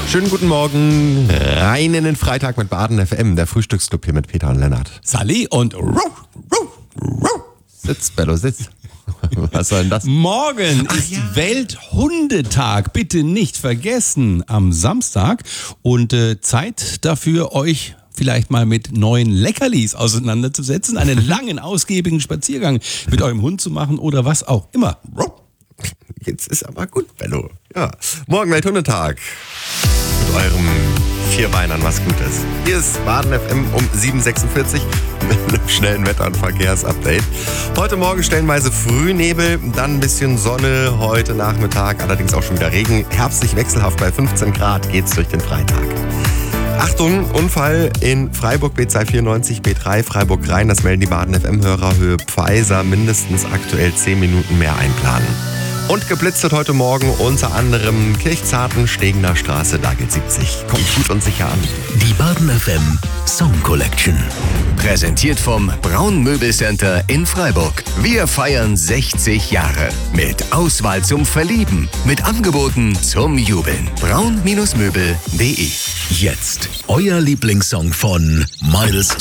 Schönen guten Morgen, rein in den Freitag mit Baden FM, der Frühstücksclub hier mit Peter und Lennart. Sally und Sitz, Bello, sitz. Was soll denn das? Morgen ist Welthundetag. Bitte nicht vergessen am Samstag. Und Zeit dafür, euch vielleicht mal mit neuen Leckerlis auseinanderzusetzen, einen langen, ausgiebigen Spaziergang mit eurem Hund zu machen oder was auch immer. Jetzt ist aber gut, Bello. Ja, morgen Welthundetag. Mit eurem Vierbeinern was Gutes. Hier ist Baden FM um 7.46 Uhr mit einem schnellen Wetter- und Verkehrsupdate. Heute Morgen stellenweise Frühnebel, dann ein bisschen Sonne, heute Nachmittag allerdings auch schon wieder Regen. Herbstlich wechselhaft bei 15 Grad geht's durch den Freitag. Achtung, Unfall in Freiburg, B294, B3, Freiburg-Rhein. Das melden die Baden FM-Hörer. Höhe Pfeiser, mindestens aktuell 10 Minuten mehr einplanen. Und geblitzt wird heute Morgen unter anderem Kirchzarten, Stegener Straße, da geht 70. Kommt gut und sicher an. Die Baden FM Song Collection. Präsentiert vom Braun Möbelcenter in Freiburg. Wir feiern 60 Jahre. Mit Auswahl zum Verlieben. Mit Angeboten zum Jubeln. braun-möbel.de. Jetzt euer Lieblingssong von Miles